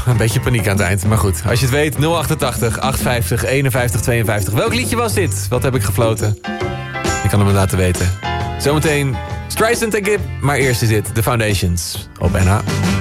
een beetje paniek aan het eind. Maar goed, als je het weet, 088 850 51 52. Welk liedje was dit? Wat heb ik gefloten? Je kan hem me laten weten. Zometeen Streisand en Gibb, maar eerst is dit The Foundations op NH.